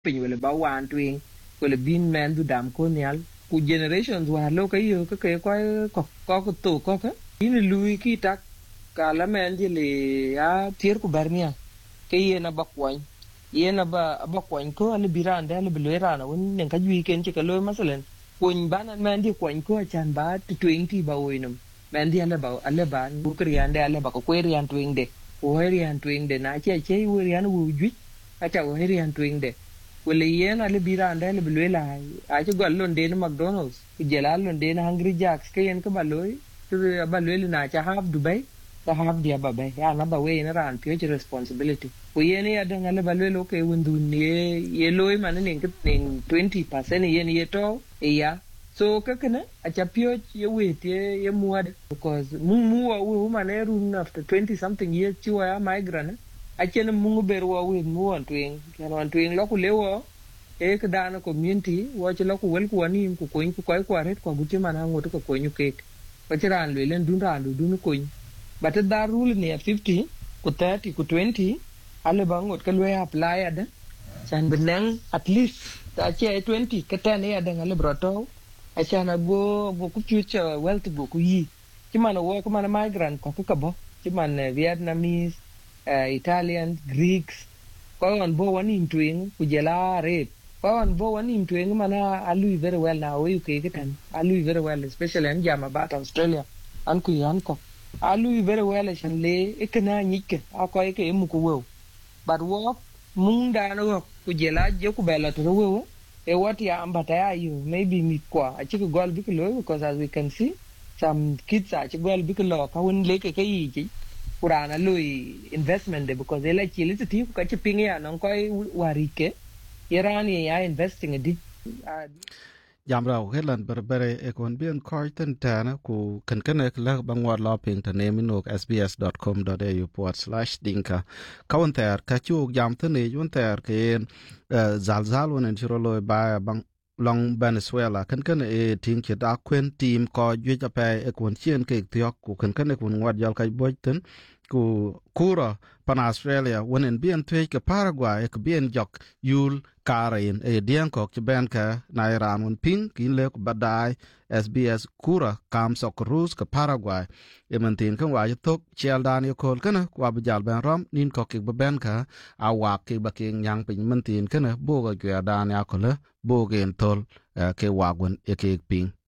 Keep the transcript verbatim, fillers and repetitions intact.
pin wala ba wan twing wala bin men du dam ko nyal ku generations wa lo ka yo ka ke ko ko ko to ko ka in lui ki tak kala men je le ya tier ku bernia ke yena ba kwon yena ba ba kwon ko ale biranda ale bilera na won nen ka jui ken che ka lo masalan kun banan men di kwon ko chan ba twenty ba oinum men di ale ba ale ba ku kriande ale ba ko rian twing de ko rian twing de na che che rian wu jui a cha wo rian twing de wala yena ale biranda ale bilera a che gol lon de na mcdonald's ku jela lon de na hungry jacks ke yen ka ba loy tu ba loy na cha half dubai the half dia babe ya na ba we na ran future responsibility ku yene ya danga le balwe lo ke wundu ni ye loy man ne ke twenty percent yene ye to e ya so ka kana a cha pio ye we te ye muad because mu mu wa we man e run after twenty something years chi wa migrant a chen mu ber wa we mu wan twing kan wan twing lo ku lewo e ka dana community wa chi lo ku wel ku ani ku ko ku ko ko ret ko guti man ngot ko ko nyu ke ko chi ran le len dun ran du dun ko but that rule near fifty ku thirty ku twenty ale bangot ka lwe apply ada chan benang at least ta che twenty ka ten ya da ngale broto a chana go go ku future wealth go ku yi ti man wo ko man migrant ko ka bo ti man Vietnamese uh, Italian Greeks ko on bo wani twing ku jela re ko on bo wani twing mana alu very well now you ke kan alu very well especially in jama about Australia an ku yan ko alu very well shan le ikana nyike akoy ke mu ko wo but wo mung da no ku jela je ku bela to wo e what ya ambata ya you maybe mi kwa a chi gol bi lo because as we can see some kids a chi gol bi lo ka won le ke ke yi chi kurana lui investment de because ele chi li ti ku ka chi pinga non koy warike irani ya investing di yam rau helan berbere e kon bien koiten tana ku kan kan ek la bangwar la ping ta nemi nok s b s dot com dot a u forward slash dinka counter ka chu yam tane yun ter ke zal zal wonen chiro loy ba bang long Venezuela kan kan e ting che da kwen team ko yue ja pe e kon chien ke tiok ku kan kan e kon wat yal kai boiten ku kura pan Australia wonen bien twe ke Paraguay ke bien jok yul karin e dien ko ke ben ka na Iran won ping kin le ko badai S B S kura kam sok rus ke Paraguay e man tin kan wa tok chel dan yo kol kana kwa bijal ben rom nin ko ke ben ka a wa ke ba ke nyang pin man tin kana bo ga dan ya ko le bo gen tol ke wa gon e ke ping